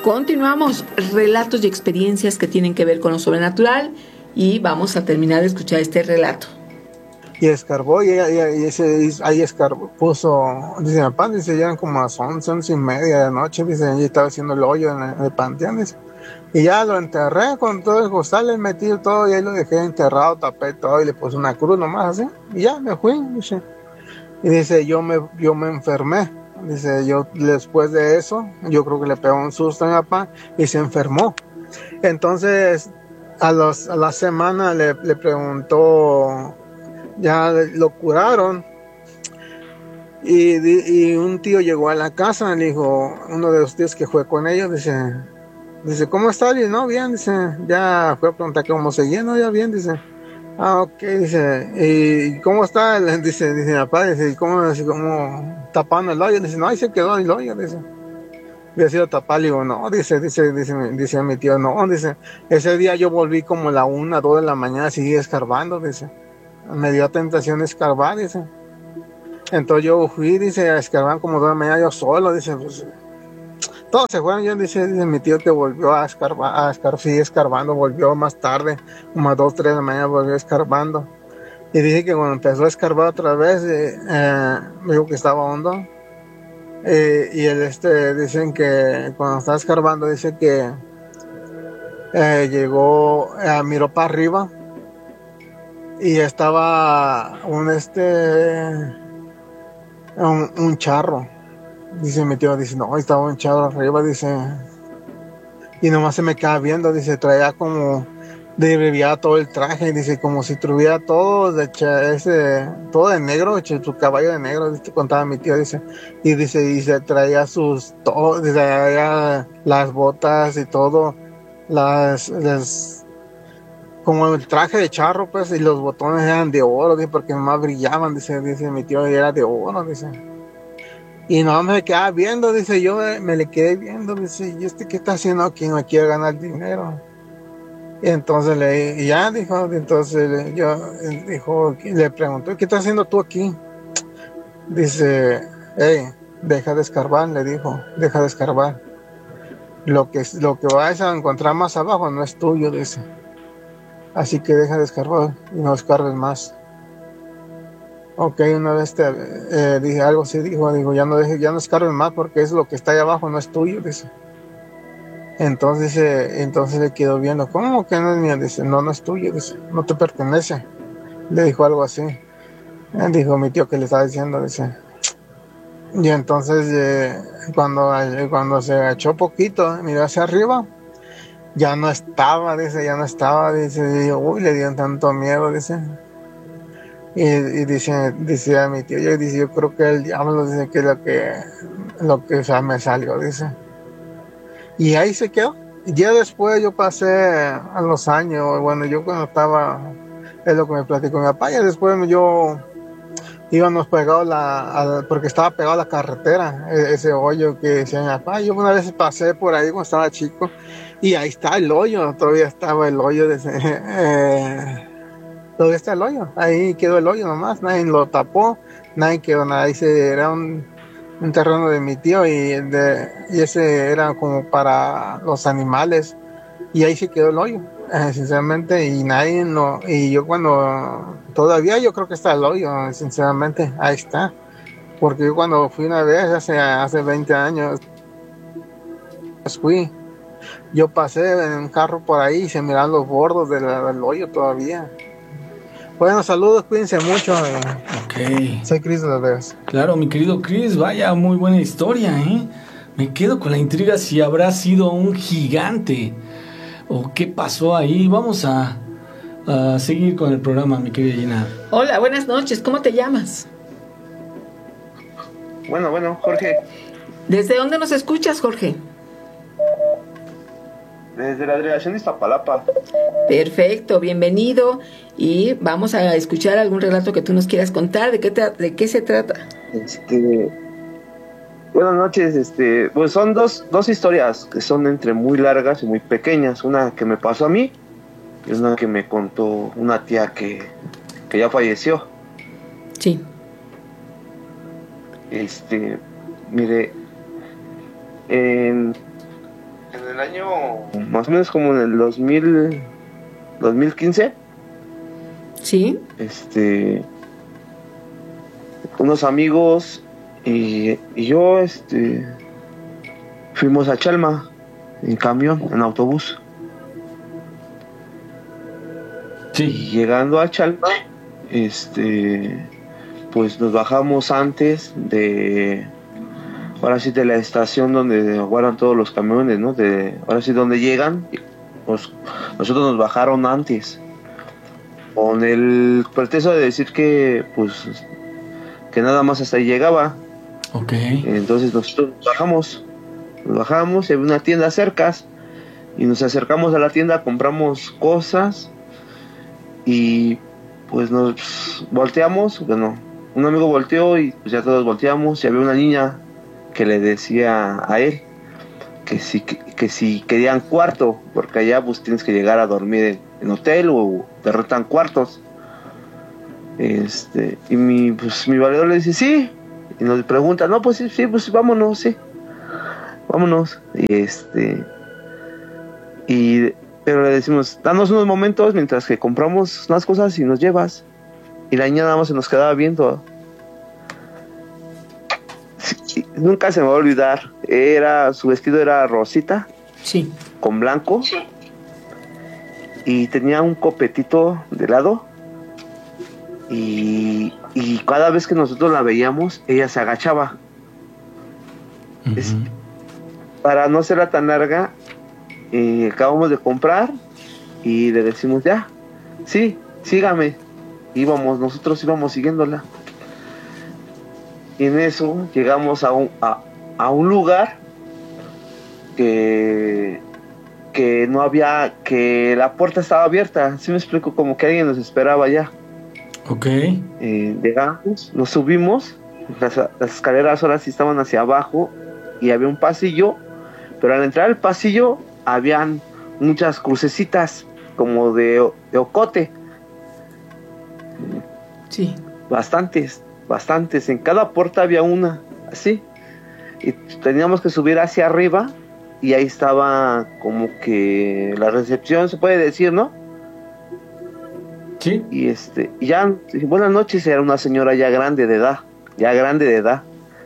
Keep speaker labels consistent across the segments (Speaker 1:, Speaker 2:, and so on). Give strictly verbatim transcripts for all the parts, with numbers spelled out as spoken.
Speaker 1: Continuamos, relatos y experiencias que tienen que ver con lo sobrenatural, y vamos a terminar de escuchar este relato.
Speaker 2: Y escarbó, y, y, y ese, ahí escarbó, puso, dice, mi papá, dice, ya eran como las once, once y media de la noche, dice, y estaba haciendo el hoyo en el, en el panteón, dice, y ya lo enterré con todo el costal, le metí todo, y ahí lo dejé enterrado, tapé todo, y le puse una cruz nomás, así, y ya me fui, dice, y dice, yo me, yo me enfermé, dice, yo después de eso, yo creo que le pegó un susto a mi papá, y se enfermó. Entonces, a, los, a la semana le, le preguntó, ya lo curaron, y, y un tío llegó a la casa, le dijo, uno de los tíos que fue con ellos, dice, dice, ¿cómo está? Y no, bien, dice, ya fue a preguntar cómo seguía, no, ya bien, dice, ah, ok, dice, ¿y cómo está? Dice, dice mi papá, dice, ¿y cómo, dice, cómo tapando el hoyo? Dice, no, ahí se quedó el hoyo, dice, había sido tapar, le digo, no, dice, dice, dice, dice mi tío, no, dice, ese día yo volví como a la una, dos de la mañana, seguí escarbando, dice, me dio tentación de escarbar, dice. Entonces yo fui, dice, a escarbar como dos de la mañana yo solo, dice, pues, todos se fueron, yo, dice, dice, mi tío que volvió a escarbar, a escarbar, sigue escarbando, volvió más tarde, como a dos, tres de la mañana, volvió escarbando. Y dice que cuando empezó a escarbar otra vez, eh, eh, me dijo que estaba hondo. Eh, y el este, dicen que cuando estaba escarbando, dice que eh, llegó, eh, miró para arriba y estaba un este, un, un charro. Dice mi tío, dice, no, estaba un charro arriba, dice, y nomás se me queda viendo, dice, traía como, de todo el traje, dice, como si tuviera todo de ese, todo de negro, su caballo de negro, dice, contaba mi tío, dice, y dice, y se traía sus, todo, dice, traía las botas y todo, las, las, como el traje de charro, pues, y los botones eran de oro, dice, porque más brillaban, dice, dice mi tío, y era de oro, dice. Y no me quedaba viendo, dice, yo me le quedé viendo, dice, ¿y este qué está haciendo aquí? No quiere ganar dinero. Y entonces le, y ya dijo, entonces yo, dijo, le preguntó, ¿qué estás haciendo tú aquí? Dice, hey, deja de escarbar, le dijo, deja de escarbar. Lo que, lo que vas a encontrar más abajo no es tuyo, dice. Así que deja de escarbar y no escarbes más. Ok, una vez te eh, dije algo así, dijo, dijo, ya no deje, ya no escarbes más porque es lo que está ahí abajo, no es tuyo, dice. Entonces, eh, entonces le quedó viendo, ¿cómo que no es mío? Dice, no, no es tuyo, dice, no te pertenece. Le dijo algo así. Él dijo mi tío que le estaba diciendo, dice. Y entonces, eh, cuando, eh, cuando se echó poquito, miró hacia arriba, ya no estaba, dice, ya no estaba, dice, y, uy, le dio tanto miedo, dice. Y, y dice, dice a mi tío, yo, dice, yo creo que el diablo, dice, que lo que, lo que, o sea, me salió, dice. Y ahí se quedó. Y ya después yo pasé a los años, bueno, yo cuando estaba, es lo que me platicó mi papá, y después yo íbamos pegados la, a, porque estaba pegado a la carretera, ese hoyo que decía mi papá. Yo una vez pasé por ahí cuando estaba chico, y ahí está el hoyo, todavía estaba el hoyo, de ese, eh, todavía está el hoyo, ahí quedó el hoyo nomás, nadie lo tapó, nadie quedó nada, ahí se, era un, un terreno de mi tío, y, de, y ese era como para los animales, y ahí se quedó el hoyo, eh, sinceramente, y nadie no, y yo cuando, todavía yo creo que está el hoyo, sinceramente, ahí está, porque yo cuando fui una vez, hace, hace veinte años, pues fui, yo pasé en un carro por ahí y se miran los bordos del, del hoyo todavía. Bueno, saludos, cuídense mucho. Eh.
Speaker 3: Ok.
Speaker 2: Soy Chris de Las Vegas.
Speaker 3: Claro, mi querido Chris, vaya, muy buena historia, ¿eh? Me quedo con la intriga si habrá sido un gigante o qué pasó ahí. Vamos a, a seguir con el programa, mi querida Gina.
Speaker 1: Hola, buenas noches, ¿cómo te llamas?
Speaker 4: Bueno, bueno, Jorge.
Speaker 1: ¿Desde dónde nos escuchas, Jorge?
Speaker 4: Desde la delegación de Iztapalapa.
Speaker 1: Perfecto, bienvenido. Y vamos a escuchar algún relato que tú nos quieras contar. ¿De qué, tra- de qué se trata?
Speaker 4: Este, buenas noches. Este, pues son dos, dos historias que son entre muy largas y muy pequeñas. Una que me pasó a mí y una que me contó una tía que, que ya falleció.
Speaker 1: Sí.
Speaker 4: Este, mire, en, en el año, más o menos como en el dos mil, dos mil quince.
Speaker 1: Sí.
Speaker 4: Este, unos amigos y, y yo, este, fuimos a Chalma en camión, en autobús.
Speaker 3: Sí.
Speaker 4: Y llegando a Chalma, este, pues nos bajamos antes de, ahora sí, de la estación donde guardan todos los camiones, ¿no? De, ahora sí, donde llegan, pues nosotros nos bajaron antes, con el pretexto de decir que, pues, que nada más hasta ahí llegaba.
Speaker 3: Ok.
Speaker 4: Entonces nosotros nos bajamos, nos bajamos, y había una tienda cerca, y nos acercamos a la tienda, compramos cosas, y pues nos volteamos, bueno, un amigo volteó y pues ya todos volteamos, y había una niña que le decía a él que si, que, que si querían cuarto, porque allá pues tienes que llegar a dormir en, en hotel o te rentan cuartos. Este, y mi, pues mi valedor le dice sí, y nos pregunta, no, pues sí, sí, pues vámonos, sí, vámonos. Y este, y pero le decimos, danos unos momentos mientras que compramos unas cosas y nos llevas. Y la niña nada más se nos quedaba viendo. Sí, nunca se me va a olvidar. Era, su vestido era rosita.
Speaker 1: Sí.
Speaker 4: Con blanco. Sí. Y tenía un copetito de lado. Y, y cada vez que nosotros la veíamos, ella se agachaba. Uh-huh. Es, para no serla tan larga, y acabamos de comprar y le decimos ya, sí, sígame. Íbamos, nosotros íbamos siguiéndola. Y en eso llegamos a un, a, a un lugar que, que no había, que la puerta estaba abierta. ¿Sí me explico? Como que alguien nos esperaba ya.
Speaker 3: Ok.
Speaker 4: Eh, llegamos, nos subimos, las, las escaleras ahora sí estaban hacia abajo y había un pasillo, pero al entrar al pasillo habían muchas crucecitas como de, de ocote.
Speaker 1: Sí.
Speaker 4: Bastantes, bastantes. En cada puerta había una, así. Y teníamos que subir hacia arriba y ahí estaba como que la recepción, se puede decir, ¿no?
Speaker 3: Sí.
Speaker 4: Y este, y ya, buenas noches, era una señora ya grande de edad, ya grande de edad.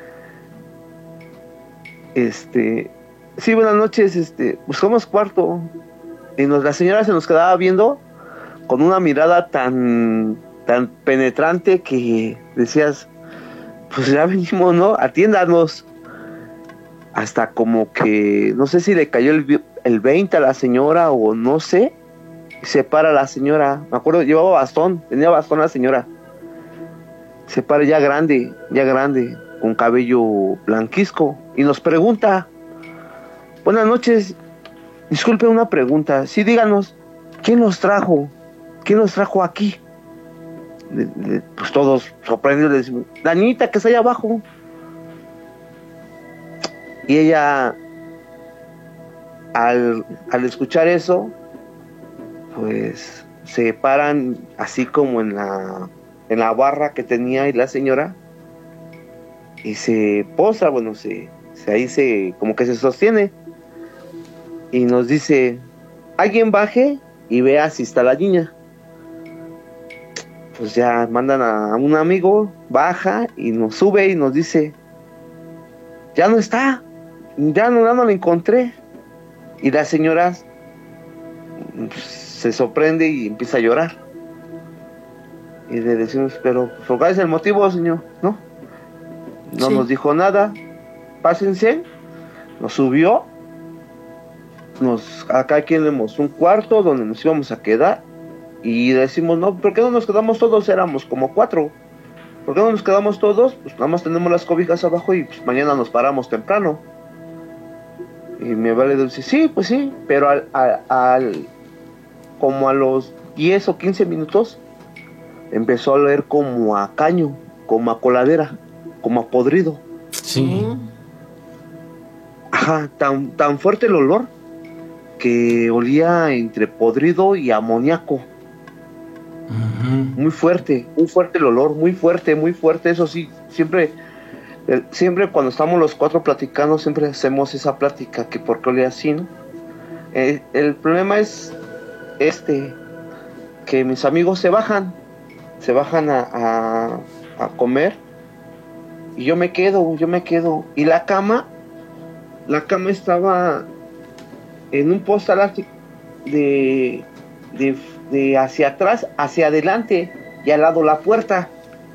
Speaker 4: Este, sí, buenas noches, este, buscamos cuarto. Y nos, la señora se nos quedaba viendo con una mirada tan, tan penetrante que decías, pues ya venimos, ¿no? Atiéndanos. Hasta como que, no sé si le cayó el, el veinte a la señora o no sé. Se para la señora, me acuerdo, llevaba bastón, tenía bastón la señora. Se para ya grande, ya grande, con cabello blanquisco, y nos pregunta, buenas noches, disculpe una pregunta, sí, díganos, ¿quién nos trajo? ¿Quién nos trajo aquí? De, de, pues todos sorprendidos le decimos, la niñita que está allá abajo. Y ella, al, al escuchar eso, pues se paran así como en la en la barra que tenía y la señora, y se posa, bueno, se, se ahí se como que se sostiene y nos dice, alguien baje y vea si está la niña. Pues ya mandan a, a un amigo, baja y nos sube y nos dice, ya no está, ya no, ya no la encontré. Y la señora pues, se sorprende y empieza a llorar. Y le decimos, pero ¿cuál es el motivo, señor? No, no sí. Nos dijo nada. Pásense. Nos subió. Nos, acá tenemos un cuarto donde nos íbamos a quedar. Y decimos, no, ¿por qué no nos quedamos todos? Éramos como cuatro. ¿Por qué no nos quedamos todos? Pues nada más tenemos las cobijas abajo y pues mañana nos paramos temprano. Y mi valedor dice, sí, pues sí, pero al, al, al como a los diez o quince minutos empezó a oler como a caño, como a coladera, como a podrido.
Speaker 3: Sí.
Speaker 4: Ajá, tan, tan fuerte el olor que olía entre podrido y amoníaco. Uh-huh. Muy fuerte, muy fuerte el olor, muy fuerte, muy fuerte. Eso sí, siempre, eh, siempre cuando estamos los cuatro platicando, siempre hacemos esa plática que por qué olía así, ¿no? Eh, el problema es este, que mis amigos se bajan, se bajan a, a, a comer y yo me quedo, yo me quedo. Y la cama, la cama estaba en un poste elástico de, de, de hacia atrás, hacia adelante y al lado la puerta.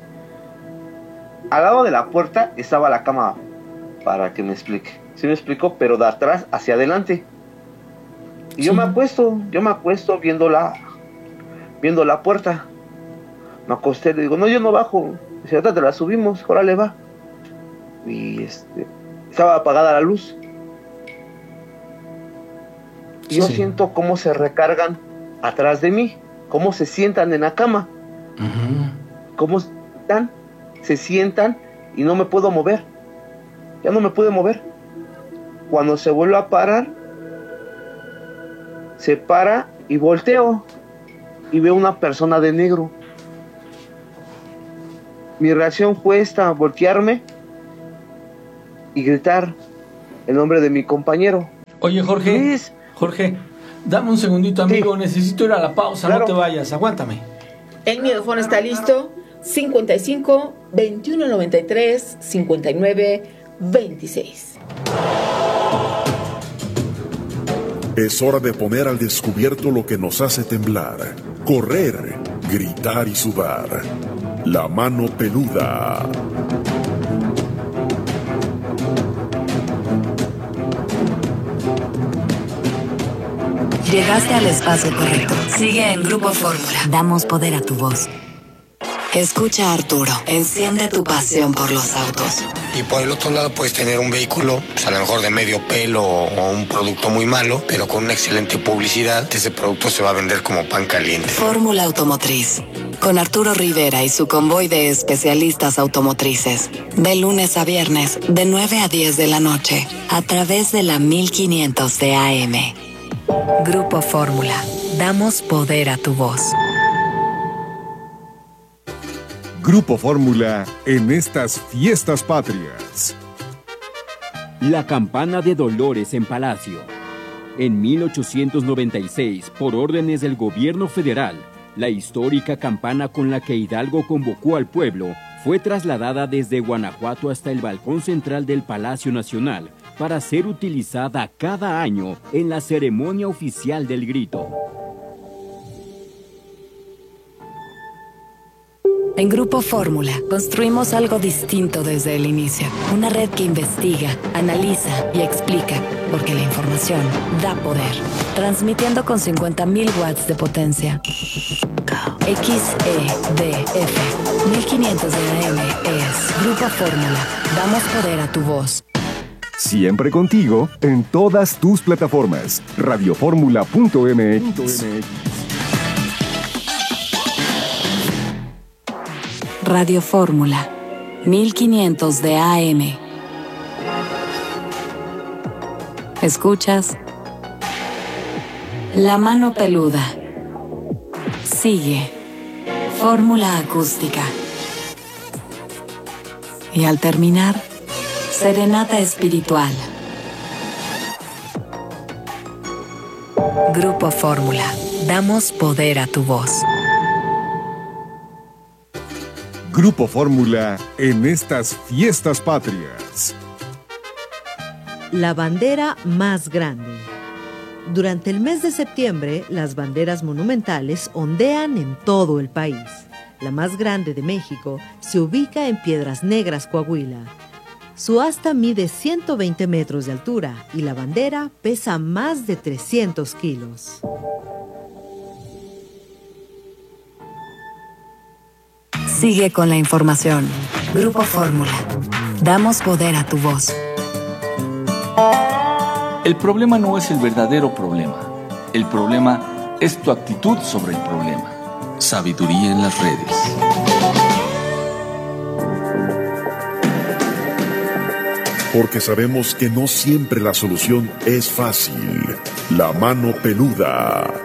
Speaker 4: Al lado de la puerta estaba la cama, para que me explique. Sí me explico, pero de atrás hacia adelante. Y sí. yo me acuesto, yo me acuesto viendo la, viendo la puerta. Me acosté, le digo, no, yo no bajo. Dice, ahorita te la subimos, órale va. Y este, estaba apagada la luz. Y yo sí. siento cómo se recargan atrás de mí, cómo se sientan en la cama. Uh-huh. Cómo están, se sientan y no me puedo mover. Ya no me pude mover. Cuando se vuelve a parar, se para y volteo y veo una persona de negro. Mi reacción fue esta, voltearme y gritar el nombre de mi compañero.
Speaker 3: Oye, Jorge,
Speaker 4: Luis.
Speaker 3: Jorge, dame un segundito, amigo, sí. necesito ir a la pausa,
Speaker 4: claro.
Speaker 3: no te vayas, aguántame.
Speaker 1: El micrófono está listo, cincuenta y cinco, veintiuno noventa y tres, cincuenta y nueve, veintiséis.
Speaker 5: Es hora de poner al descubierto lo que nos hace temblar, correr, gritar y sudar. La mano peluda.
Speaker 6: Llegaste al espacio correcto. Sigue en Grupo Fórmula. Damos poder a tu voz. Escucha a Arturo. Enciende tu pasión por los autos.
Speaker 7: Y por el otro lado puedes tener un vehículo, pues a lo mejor de medio pelo o un producto muy malo, pero con una excelente publicidad, ese producto se va a vender como pan caliente.
Speaker 6: Fórmula Automotriz. Con Arturo Rivera y su convoy de especialistas automotrices. De lunes a viernes, de nueve a diez de la noche, a través de la mil quinientos de A M. Grupo Fórmula. Damos poder a tu voz.
Speaker 8: Grupo Fórmula en estas fiestas patrias.
Speaker 9: La campana de Dolores en Palacio. En mil ochocientos noventa y seis, por órdenes del gobierno federal, la histórica campana con la que Hidalgo convocó al pueblo fue trasladada desde Guanajuato hasta el balcón central del Palacio Nacional para ser utilizada cada año en la ceremonia oficial del grito.
Speaker 6: En Grupo Fórmula construimos algo distinto desde el inicio. Una red que investiga, analiza y explica, porque la información da poder. Transmitiendo con cincuenta mil watts de potencia. X E D F mil quinientos de A M es Grupo Fórmula. Damos poder a tu voz.
Speaker 8: Siempre contigo en todas tus plataformas. radioformula punto m x.
Speaker 6: Radio Fórmula, mil quinientos de A M. ¿Escuchas? La mano peluda. Sigue. Fórmula acústica. Y al terminar, serenata espiritual. Grupo Fórmula. Damos poder a tu voz.
Speaker 8: Grupo Fórmula en estas fiestas patrias.
Speaker 10: La bandera más grande. Durante el mes de septiembre, las banderas monumentales ondean en todo el país. La más grande de México se ubica en Piedras Negras, Coahuila. Su asta mide ciento veinte metros de altura y la bandera pesa más de trescientos kilos.
Speaker 6: Sigue con la información. Grupo Fórmula. Damos poder a tu voz.
Speaker 11: El problema no es el verdadero problema. El problema es tu actitud sobre el problema. Sabiduría en las redes.
Speaker 5: Porque sabemos que no siempre la solución es fácil. La mano peluda.